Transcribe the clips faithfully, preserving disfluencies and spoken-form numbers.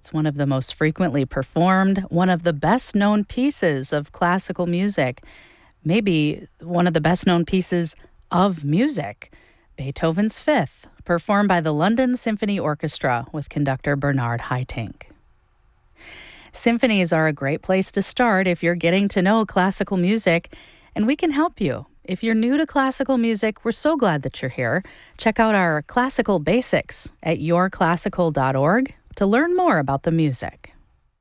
It's one of the most frequently performed, one of the best-known pieces of classical music, maybe one of the best-known pieces of music, Beethoven's Fifth, performed by the London Symphony Orchestra with conductor Bernard Haitink. Symphonies are a great place to start if you're getting to know classical music, and we can help you. If you're new to classical music, we're so glad that you're here. Check out our Classical Basics at your classical dot org to learn more about the music.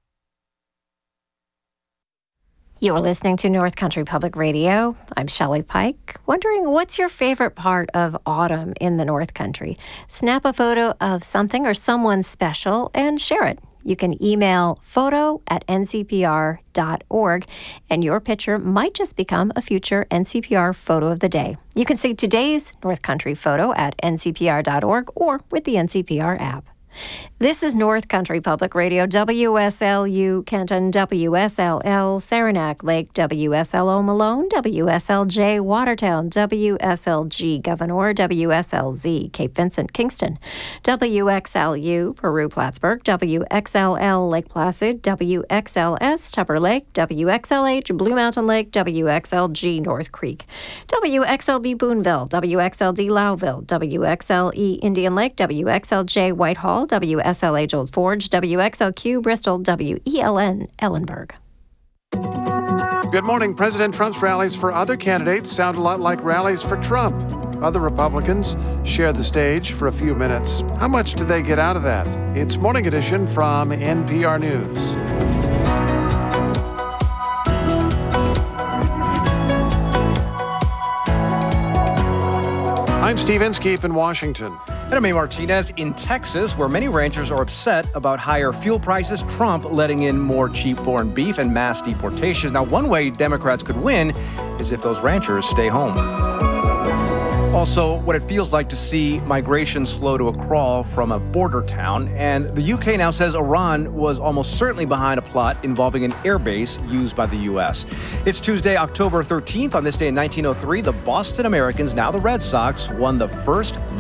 You're listening to North Country Public Radio. I'm Shelley Pike. Wondering what's your favorite part of autumn in the North Country? Snap a photo of something or someone special and share it. You can email photo at n c p r dot org, and your picture might just become a future N C P R Photo of the Day. You can see today's North Country photo at n c p r dot org or with the N C P R app. This is North Country Public Radio, W S L U Kenton, W S L L Saranac Lake, W S L O Malone, W S L J Watertown, W S L G Gouverneur, W S L Z Cape Vincent Kingston, W X L U Peru Plattsburgh, W X L L Lake Placid, W X L S Tupper Lake, W X L H Blue Mountain Lake, W X L G North Creek, W X L B Boonville, W X L D Lowville, W X L E Indian Lake, W X L J Whitehall, W S L H Old Forge, W X L Q Bristol, W E L N Ellenburg. Good morning. President Trump's rallies for other candidates sound a lot like rallies for Trump. Other Republicans share the stage for a few minutes. How much did they get out of that? It's Morning Edition from N P R News. I'm Steve Inskeep in Washington. And I'm A. Martinez in Texas, where many ranchers are upset about higher fuel prices, Trump letting in more cheap foreign beef, and mass deportations. Now, one way Democrats could win is if those ranchers stay home. Also, what it feels like to see migration slow to a crawl from a border town. And the U K now says Iran was almost certainly behind a plot involving an airbase used by the U S. It's Tuesday, October thirteenth. On this day in nineteen oh three, the Boston Americans, now the Red Sox, won the first